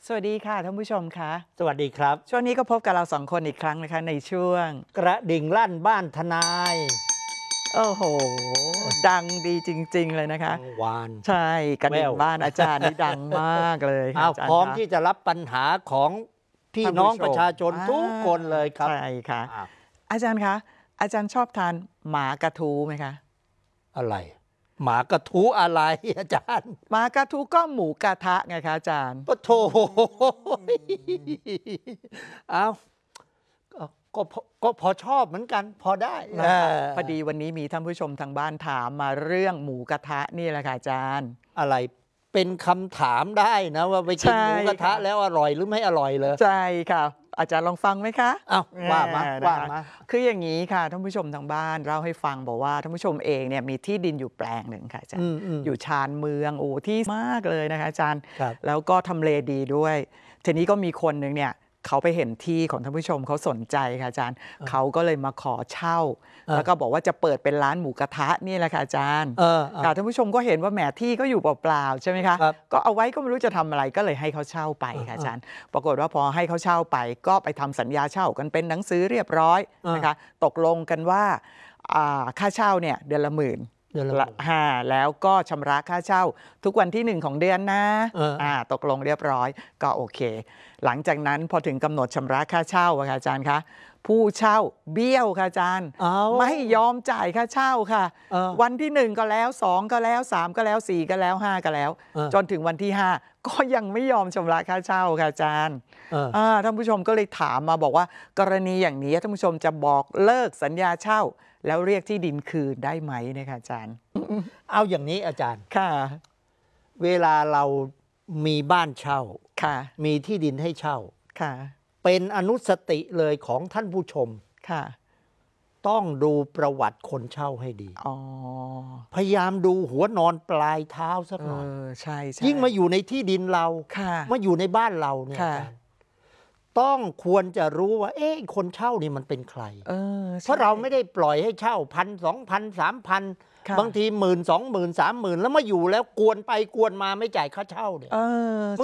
สวัสดีค่ะท่านผู้ชมคะสวัสดีครับช่วงนี้ก็พบกับเราสองคนอีกครั้งนะคะในช่วงกระดิ่งลั่นบ้านทนายโอ้โหดังดีจริงๆเลยนะคะกังวานใช่กระดิ่งแว่วบ้านอาจารย์นี่ดังมากเลยค่ะเอาอาจารพร้อมย์คะที่จะรับปัญหาของพี่ท่านน้องผู้ชมประชาชนทุกคนเลยครับใช่ค่ะอ้าวอาจารย์คะอาจารย์ชอบทานหมากระทูไหมคะอะไร หมากระทู้อะไรอาจารย์หมากระทูก็หมูกระทะไงคะอาจารย์ปะโถเอาก็พอชอบเหมือนกัน พอได้นะคะพอดีวันนี้มีท่านผู้ชมทางบ้านถามมาเรื่องหมูกระทะนี่แหละค่ะอาจารย์อะไรเป็นคำถามได้นะว่าไปกินหมูกระทะแล้วอร่อยหรือไม่อร่อยเลยใช่ค่ะอาจารย์ลองฟังไหมคะอ้าวว่ามาว่านะคะมาคืออย่างนี้ค่ะท่านผู้ชมทางบ้านเล่าให้ฟังบอกว่าท่านผู้ชมเองเนี่ยมีที่ดินอยู่แปลงหนึ่งค่ะอาจารย์อยู่ชานเมืองโอ้ที่มากเลยนะคะอาจารย์ครับแล้วก็ทำเลดีด้วยทีนี้ก็มีคนหนึ่งเนี่ยเขาไปเห็นที่ของท่านผู้ชมเขาสนใจค่ะอาจารย์เขาก็เลยมาขอเช่า แล้วก็บอกว่าจะเปิดเป็นร้านหมูกระทะนี่แหละค่ะอาจารย์ค่ะท่านผู้ชมก็เห็นว่าแหมที่ก็อยู่เปล่าๆใช่ไหมคะก็เอาไว้ก็ไม่รู้จะทำอะไรก็เลยให้เขาเช่าไปค่ะอาจารย์ปรากฏว่าพอให้เขาเช่าไปก็ไปทำสัญญาเช่ากันเป็นหนังสือเรียบร้อยนะคะตกลงกันว่าค่าเช่าเนี่ยเดือนละ10,000แล้วก็ชำระค่าเช่าทุกวันที่1ของเดือนนะตกลงเรียบร้อยก็โอเคหลังจากนั้นพอถึงกำหนดชำระค่าเช่าค่ะอาจารย์คะผู้เช่าเบี้ยวค่ะอาจารย์ไม่ยอมจ่ายค่าเช่าค่ะวันที่1ก็แล้ว2ก็แล้ว3ก็แล้ว4ก็แล้ว5ก็แล้วจนถึงวันที่5ก็ยังไม่ยอมชำระค่าเช่าค่ะอาจารย์ท่านผู้ชมก็เลยถามมาบอกว่ากรณีอย่างนี้ท่านผู้ชมจะบอกเลิกสัญญาเช่าแล้วเรียกที่ดินคืนได้ไหมนะคะอาจารย์เอาอย่างนี้อาจารย์ค่ะเวลาเรามีบ้านเช่าค่ะมีที่ดินให้เช่าค่ะเป็นอนุสติเลยของท่านผู้ชมค่ะต้องดูประวัติคนเช่าให้ดีอ๋อพยายามดูหัวนอนปลายเท้าสักหน่อยใช่ยิ่งมาอยู่ในที่ดินเรามาอยู่ในบ้านเราเนี่ยต้องควรจะรู้ว่าคนเช่านี่มันเป็นใครเพราะเราไม่ได้ปล่อยให้เช่า1,000 2,000 3,000บางที10,000 20,000 30,000แล้วมาอยู่แล้วกวนไปกวนมาไม่จ่ายค่าเช่าเนี่ย